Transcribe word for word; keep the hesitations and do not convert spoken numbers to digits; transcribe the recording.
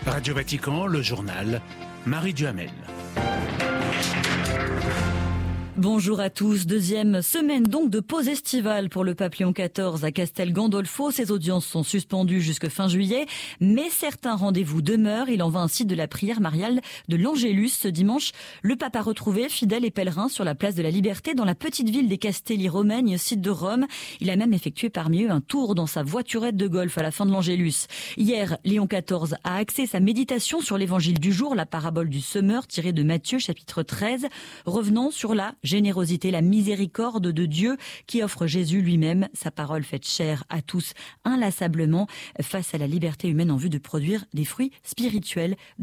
Radio Vatican, le journal, Marie Duhamel. Bonjour à tous. Deuxième semaine donc de pause estivale pour le pape Léon quatorze à Castel Gandolfo. Ses audiences sont suspendues jusque fin juillet, mais certains rendez-vous demeurent. Il en va ainsi de la prière mariale de l'Angélus ce dimanche. Le pape a retrouvé fidèles et pèlerins sur la place de la Liberté dans la petite ville des Castelli Romagnes, site de Rome. Il a même effectué parmi eux un tour dans sa voiturette de golf à la fin de l'Angélus. Hier, Léon quatorze a axé sa méditation sur l'évangile du jour, la parabole du semeur tirée de Matthieu chapitre treize, revenant sur la générosité, la miséricorde de Dieu qui offre Jésus lui-même, sa parole faite chair à tous inlassablement face à la liberté humaine en vue de produire des fruits spirituels.